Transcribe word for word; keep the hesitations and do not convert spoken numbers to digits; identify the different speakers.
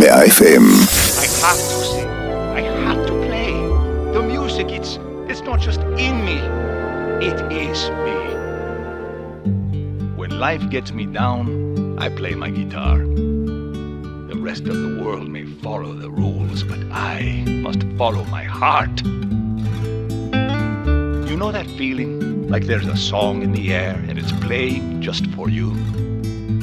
Speaker 1: εννιά εφ εμ.
Speaker 2: I have to sing. I have to play. The music, it's, it's not just in me. It is me. When life gets me down, I play my guitar. The rest of the world may follow the rules, but I must follow my heart. You know that feeling? Like there's a song in the air and it's playing just for you?